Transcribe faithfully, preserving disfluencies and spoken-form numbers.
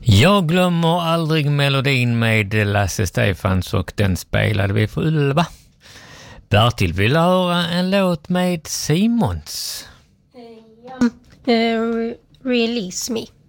Jag glömmer aldrig melodin med Lasse Stefans och den spelade vi för Ulva. Bertil vill höra en låt med Simons. Ja. Uh, Release Me.